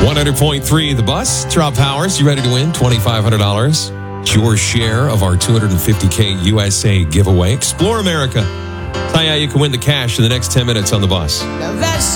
100.3 The Bus. It's Rob Powers. You ready to win $2,500? It's your share of our $250K USA giveaway. Explore America. Tell you how you can win the cash in the next 10 minutes on The Bus. Now that's